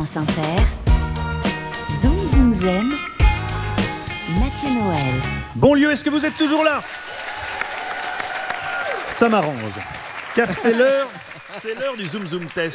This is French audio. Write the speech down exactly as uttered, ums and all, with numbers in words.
France Inter, Zoom Zoom Zen, Mathieu Noël. Bonlieu, est-ce que vous êtes toujours là? Ça m'arrange, car c'est l'heure, c'est l'heure du Zoom Zoom Test.